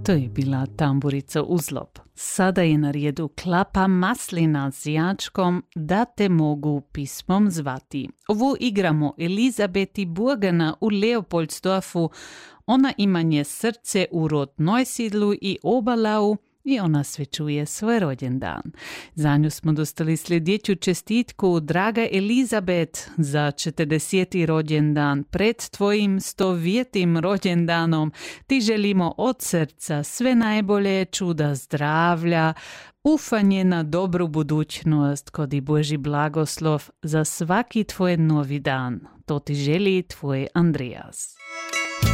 To je bila tamburica Uzlob. Sada je na redu klapa Maslina s Jačkom da te mogu pismom zvati. Ovo igramo Elizabeti Burgana u Leopoldsdorfu. Ona ima nje srce u rod Neusiedlu i Oberlau i ona svečuje svoj rođendan. Za nju smo dostali sljedeću čestitku. Draga Elizabet, za 40. rođendan pred tvojim 100. rođendanom ti želimo od srca sve najbolje, čuda zdravlja, ufanje na dobru budućnost kod i Božji blagoslov za svaki tvoj novi dan. To ti želi tvoj Andreas.